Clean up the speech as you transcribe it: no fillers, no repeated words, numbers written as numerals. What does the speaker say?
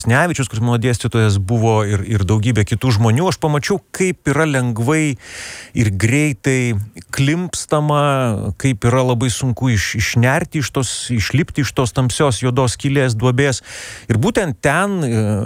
Nevičius, kuris mano dėstytojas buvo ir daugybė kitų žmonių, aš pamačiau, kaip yra lengvai ir greitai klimpstama, kaip yra labai sunku išlipti iš tos tamsios juodos skylės duobės. Ir būtent ten